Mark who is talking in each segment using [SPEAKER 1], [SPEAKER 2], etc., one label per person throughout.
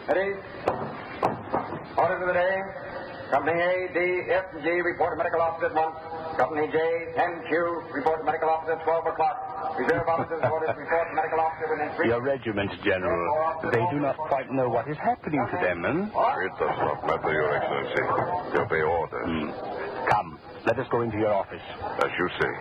[SPEAKER 1] Ready? Order for the day. Company A, D, F, and G report to medical officer at 1. Company J, N, Q report to medical officer at 12 o'clock. Reserve officers orders report to medical officer within 3...
[SPEAKER 2] Your regiment, General. They do not quite know what is happening to them,
[SPEAKER 3] It does not matter, Your Excellency. They obey orders.
[SPEAKER 2] Come, let us go into your office.
[SPEAKER 3] As you say.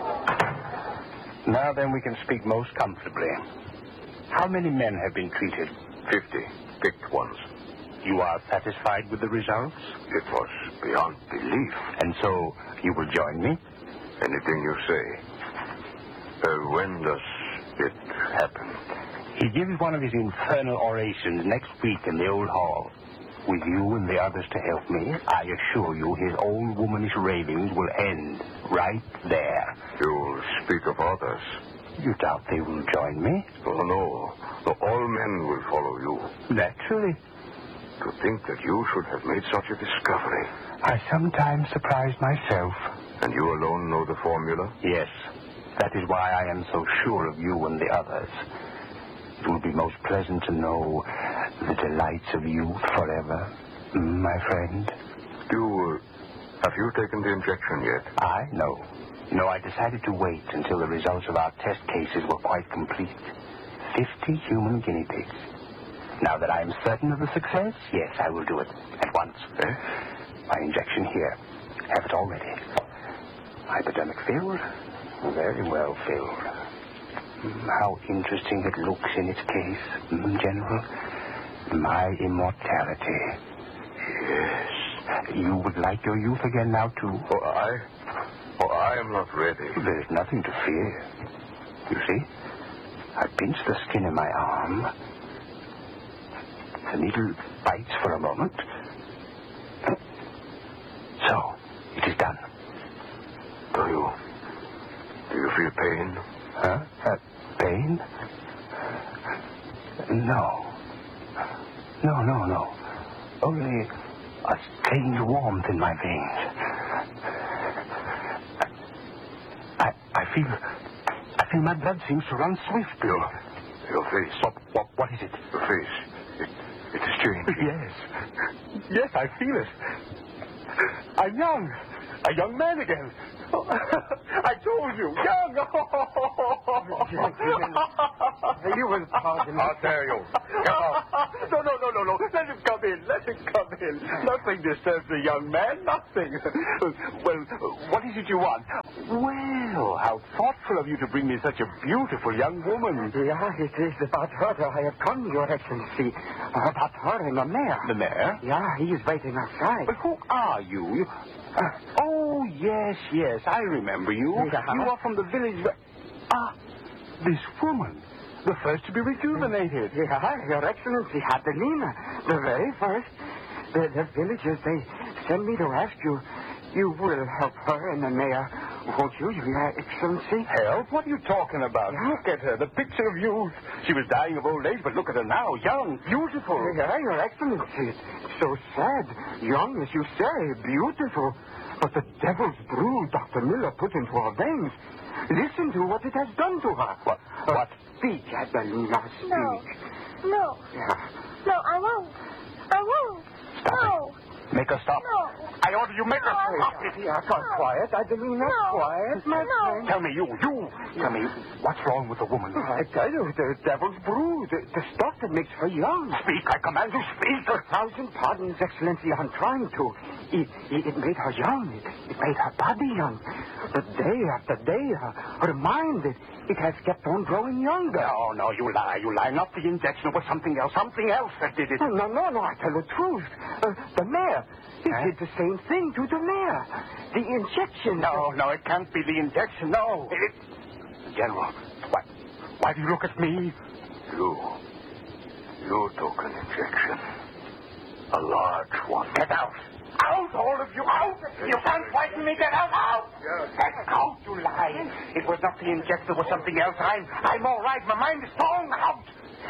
[SPEAKER 2] Now then we can speak most comfortably. How many men have been treated?
[SPEAKER 3] 50 picked ones.
[SPEAKER 2] You are satisfied with the results?
[SPEAKER 3] It was beyond belief.
[SPEAKER 2] And so you will join me?
[SPEAKER 3] Anything you say. When does it happen?
[SPEAKER 2] He gives one of his infernal orations next week in the old hall. With you and the others to help me, I assure you his old womanish ravings will end right there.
[SPEAKER 3] You'll speak of others.
[SPEAKER 2] You doubt they will join me?
[SPEAKER 3] Oh, no. All men will follow you.
[SPEAKER 2] Naturally.
[SPEAKER 3] To think that you should have made such a discovery.
[SPEAKER 2] I sometimes surprise myself.
[SPEAKER 3] And you alone know the formula?
[SPEAKER 2] Yes. That is why I am so sure of you and the others. It will be most pleasant to know the delights of youth forever, my friend.
[SPEAKER 3] Have you taken the injection yet?
[SPEAKER 2] No, I decided to wait until the results of our test cases were quite complete. 50 human guinea pigs. Now that I am certain of the success, yes, I will do it at once. My injection here. Have it all ready. Hypodermic filled? Very well filled. How interesting it looks in its case, General. My immortality.
[SPEAKER 3] Yes.
[SPEAKER 2] You would like your youth again now, too?
[SPEAKER 3] I am not ready.
[SPEAKER 2] There's nothing to fear. You see? I pinch the skin in my arm. The needle bites for a moment. So, it is done.
[SPEAKER 3] Do you feel pain?
[SPEAKER 2] Huh? Pain? No. Only a strange warmth in my veins. I feel my blood seems to run swiftly.
[SPEAKER 3] Your face.
[SPEAKER 2] What is it?
[SPEAKER 3] Your face. It is changing.
[SPEAKER 2] Yes, I feel it. I'm young. A young man again. I told you, young.
[SPEAKER 1] You will pardon me.
[SPEAKER 3] How dare you? Get out.
[SPEAKER 2] No. Let him come in. Nothing disturbs a young man. Nothing. Well, what is it you want? Well, how thoughtful of you to bring me such a beautiful young woman.
[SPEAKER 1] Yeah, it is about her that I have come, Your Excellency. About her and the mayor.
[SPEAKER 2] The mayor?
[SPEAKER 1] Yeah, he is waiting outside.
[SPEAKER 2] But who are you? Oh, yes, I remember you.
[SPEAKER 1] Yeah.
[SPEAKER 2] You are from the village. This woman. The first to be rejuvenated.
[SPEAKER 1] Yeah, Your Excellency, Adelina. The very first. The villagers, they send me to ask you. You will help her and the mayor, won't you, Your Excellency?
[SPEAKER 2] Help? What are you talking about?
[SPEAKER 1] Yeah.
[SPEAKER 2] Look at her, the picture of youth. She was dying of old age, but look at her now, young, beautiful.
[SPEAKER 1] Yeah, Your Excellency. So sad. Young, as you say, beautiful. But the devil's brew Dr. Miller put into her veins. Listen to what it has done to her.
[SPEAKER 2] What?
[SPEAKER 1] Speak, Adelina, speak.
[SPEAKER 4] No.
[SPEAKER 1] Yeah.
[SPEAKER 4] No, I won't.
[SPEAKER 2] Stop
[SPEAKER 4] No.
[SPEAKER 2] Make her stop.
[SPEAKER 4] No.
[SPEAKER 2] I order you make her
[SPEAKER 4] No,
[SPEAKER 2] stop.
[SPEAKER 1] Yeah, quiet, Adelina.
[SPEAKER 4] No.
[SPEAKER 1] Quiet, my
[SPEAKER 4] No.
[SPEAKER 1] friend.
[SPEAKER 2] Tell me, you. Tell me, what's wrong with the woman?
[SPEAKER 1] I tell you, the devil's brew, the stuff that makes her young.
[SPEAKER 2] Speak, I command you, speak.
[SPEAKER 1] 1,000 pardons, Excellency, I'm trying to. It made her young. It made her body young. But day after day, her mind, it has kept on growing younger.
[SPEAKER 2] No, you lie. Not the injection. It was something else that did it.
[SPEAKER 1] No, I tell the truth. The mayor, he did the same thing to the mayor. The injection.
[SPEAKER 2] No, it can't be the injection. No. General, why do you look at me?
[SPEAKER 3] You took an injection. A large one.
[SPEAKER 2] Get out. Out, all of you, out! You can't frighten me, get out!
[SPEAKER 3] Yes.
[SPEAKER 2] Get out, you lie! It was not the injection, it was something else. I'm all right, my mind is strong. Out!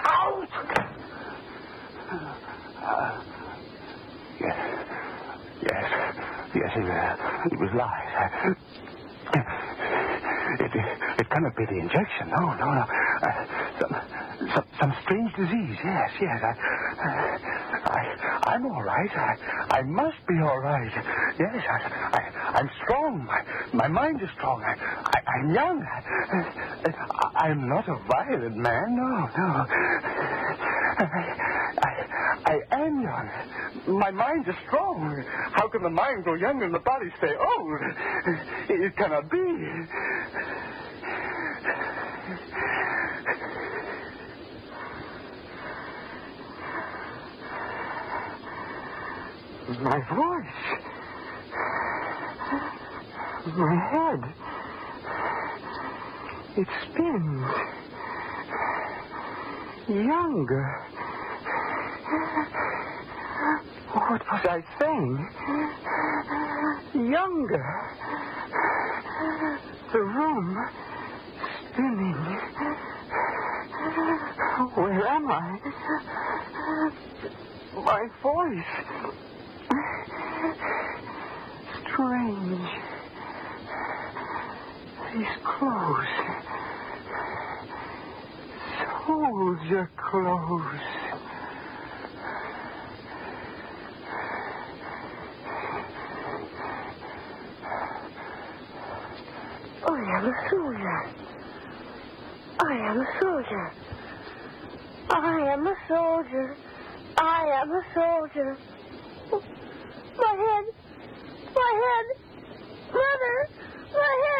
[SPEAKER 2] Yes, it was lies. It cannot be the injection. No. Some strange disease, yes. I'm all right. I must be all right. Yes, I'm strong. My mind is strong. I'm young. I'm not a violent man, no. I am young. My mind is strong. How can the mind grow young and the body stay old? It cannot be.
[SPEAKER 4] My voice. My head. It spins. Younger. What was I saying? Younger. The room spinning. Where am I? My voice. Strange. These clothes. Soldier clothes.
[SPEAKER 5] I am a soldier. I am a soldier. I am a soldier. I am a soldier. My head. My head. Mother, my head.